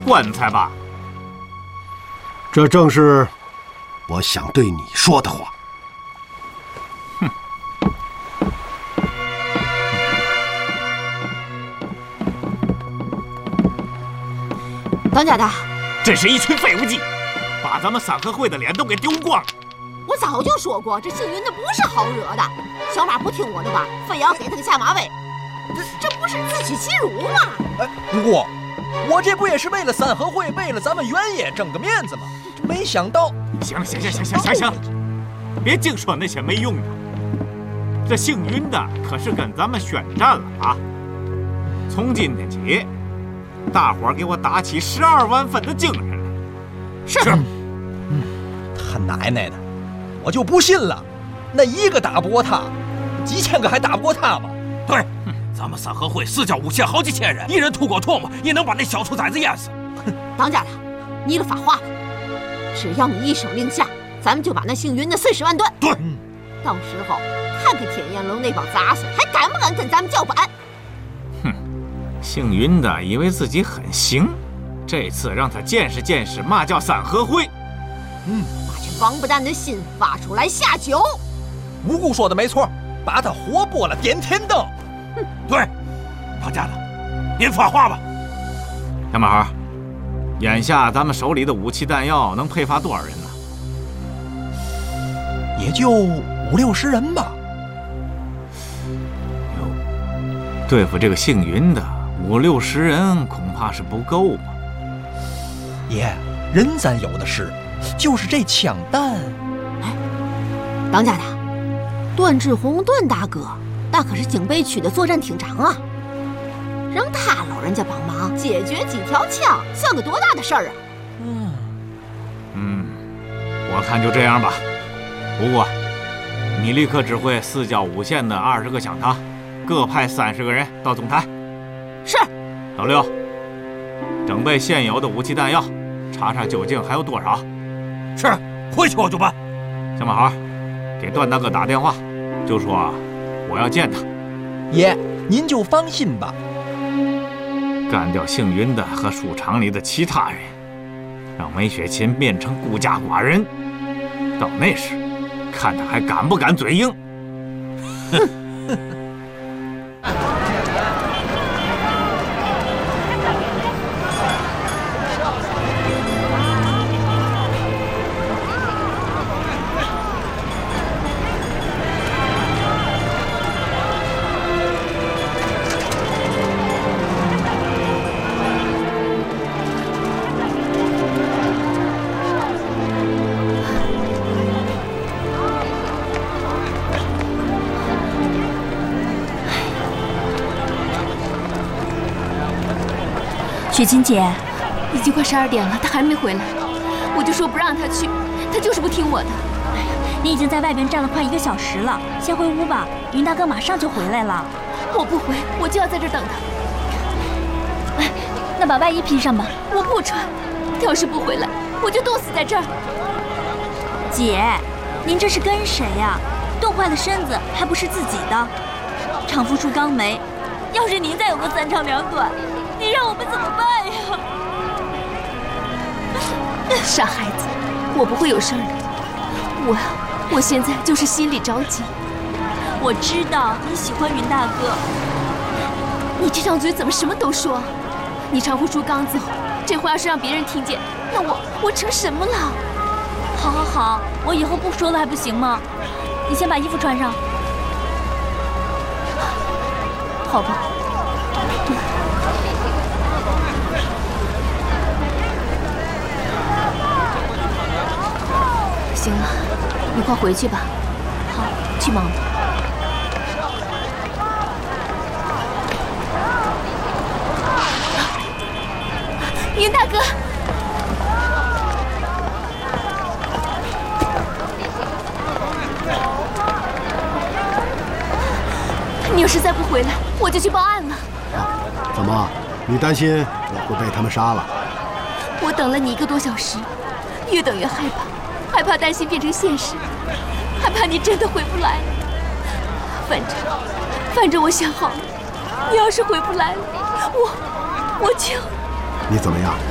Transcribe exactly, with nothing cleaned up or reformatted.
棺材吧。 这正是我想对你说的话。 哼！ 当家的， 真是一群废物鸡，把咱们三合会的脸都给丢光了。 我早就说过，这姓云的不是好惹的。小马不听我的话，非要给他个下马威，这这不是自取其辱吗？ 哎，不过我这不也是为了三合会，为了咱们原野争个面子吗？没想到…… 行了，行行行行行行，别净说那些没用的。这姓云的可是跟咱们宣战了啊！从今天起，大伙儿给我打起十二万分的精神来。 是。 嗯，他奶奶的，我就不信了，那一个打不过他，几千个还打不过他吗？ 对，咱们三合会四教五县好几千人，一人吐口唾沫也能把那小兔崽子淹死。 当家的，你就发话吧，只要你一声令下，咱们就把那姓云的碎尸万段。 对， 嗯， 到时候看看天炎龙那帮杂碎还敢不敢跟咱们叫板？ 哼，姓云的以为自己很行，这次让他见识见识嘛叫三合会。 嗯， 把这王八蛋的心挖出来下酒。 无辜说的没错，把他活剥了点天灯。 哼，对，当家的，您发话吧。 小马，眼下咱们手里的武器弹药能配发多少人呢？ 也就五六十人吧。 哟，对付这个姓云的五六十人恐怕是不够嘛。 爷，人咱有的是，就是这枪弹。 哎，当家的，段志宏段大哥那可是警备区的作战厅长啊，让他老人家帮忙解决几条枪，算个多大的事儿啊！ 嗯嗯，我看就这样吧。不过，你立刻指挥四郊五县的二十个乡堂，各派三十个人到总台。 是。 老六，整备现有的武器弹药，查查究竟还有多少。 是，回去我就办。 小马孩，给段大哥打电话，就说我要见他。 爷，您就放心吧。 干掉姓云的和书场里的其他人，让梅雪琴变成孤家寡人。到那时，看他还敢不敢嘴硬。哼！ 雪琴姐，已经快十二点了，他还没回来。我就说不让他去，他就是不听我的。 哎呀，你已经在外边站了快一个小时了，先回屋吧，云大哥马上就回来了。 我不回，我就要在这儿等他。 哎，那把外衣披上吧。 我不穿，他要是不回来，我就冻死在这儿。 姐，您这是跟谁呀？冻坏了身子还不是自己的。丈夫出刚没，要是您再有个三长两短，你让我们怎么办呀？ 傻孩子，我不会有事儿的。我，我现在就是心里着急。 我知道你喜欢云大哥， 你这张嘴怎么什么都说？你丈夫出刚走，这话要是让别人听见，那我我成什么了？ 好好好，我以后不说了还不行吗？你先把衣服穿上。好吧。 行了，你快回去吧。 好，去忙吧。 云大哥，你要是再不回来，我就去报案了。 啊，怎么？你担心我会被他们杀了？ 我等了你一个多小时，越等越害怕。害怕担心变成现实，害怕你真的回不来。反正，反正我想好了，你要是回不来了，我，我就…… 你怎么样？